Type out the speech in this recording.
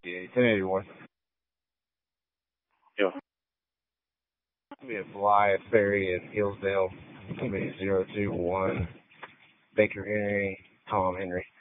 Yeah, 1081. Yeah. We have Goliath Ferry in Hillsdale, 021. Baker Henry, Tom Henry.